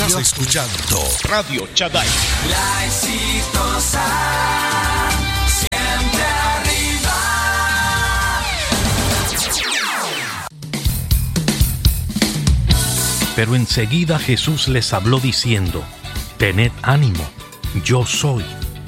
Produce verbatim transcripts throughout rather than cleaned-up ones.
Estás escuchando Radio Chaday. La exitosa, siempre arriba. Pero enseguida Jesús les habló diciendo: tened ánimo, yo soy,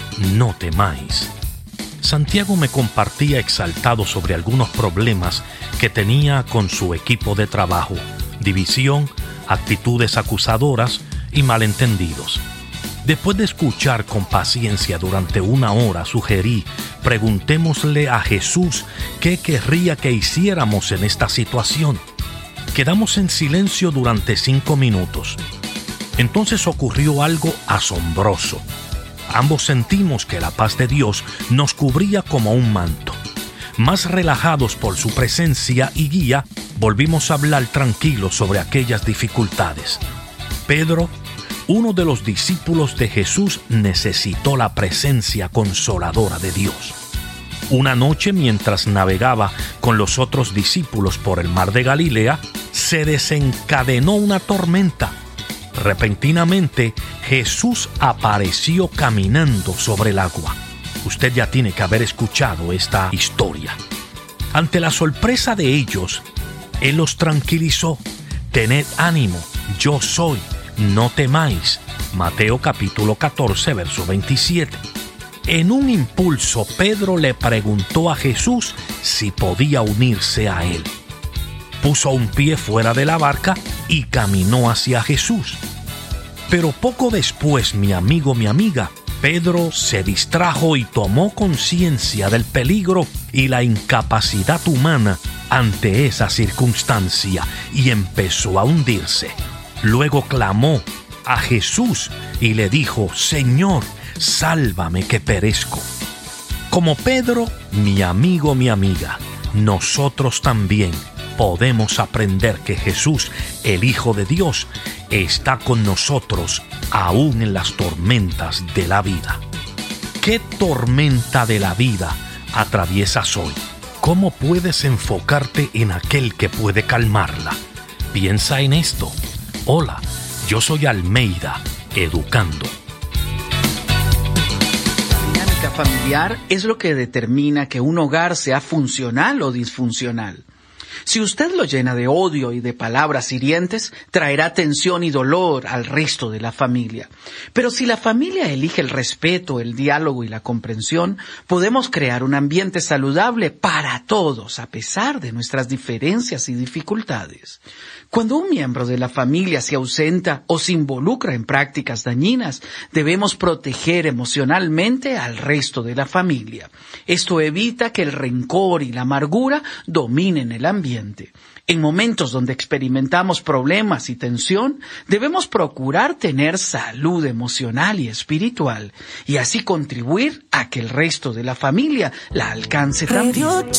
no temáis. Santiago me compartía exaltado sobre algunos problemas que tenía con su equipo de trabajo, división, actitudes acusadoras y malentendidos. Después de escuchar con paciencia durante una hora, sugerí: preguntémosle a Jesús qué querría que hiciéramos en esta situación. Quedamos en silencio durante cinco minutos. Entonces ocurrió algo asombroso. Ambos sentimos que la paz de Dios nos cubría como un manto. Más relajados por su presencia y guía, volvimos a hablar tranquilos sobre aquellas dificultades. Pedro, uno de los discípulos de Jesús, necesitó la presencia consoladora de Dios. Una noche, mientras navegaba con los otros discípulos por el mar de Galilea, se desencadenó una tormenta. Repentinamente, Jesús apareció caminando sobre el agua. Usted ya tiene que haber escuchado esta historia. Ante la sorpresa de ellos, Él los tranquilizó. Tened ánimo, yo soy, no temáis. Mateo capítulo catorce, verso veintisiete. En un impulso, Pedro le preguntó a Jesús si podía unirse a él. Puso un pie fuera de la barca y caminó hacia Jesús. Pero poco después, mi amigo, mi amiga, Pedro se distrajo y tomó conciencia del peligro y la incapacidad humana ante esa circunstancia y empezó a hundirse. Luego clamó a Jesús y le dijo: Señor, sálvame que perezco. Como Pedro, mi amigo, mi amiga, nosotros también podemos aprender que Jesús, el Hijo de Dios, está con nosotros aún en las tormentas de la vida. ¿Qué tormenta de la vida atraviesas hoy? ¿Cómo puedes enfocarte en aquel que puede calmarla? Piensa en esto. Hola, yo soy Almeida, educando. La dinámica familiar es lo que determina que un hogar sea funcional o disfuncional. Si usted lo llena de odio y de palabras hirientes, traerá tensión y dolor al resto de la familia. Pero si la familia elige el respeto, el diálogo y la comprensión, podemos crear un ambiente saludable para todos, a pesar de nuestras diferencias y dificultades. Cuando un miembro de la familia se ausenta o se involucra en prácticas dañinas, debemos proteger emocionalmente al resto de la familia. Esto evita que el rencor y la amargura dominen el ambiente. En momentos donde experimentamos problemas y tensión, debemos procurar tener salud emocional y espiritual y así contribuir a que el resto de la familia la alcance también.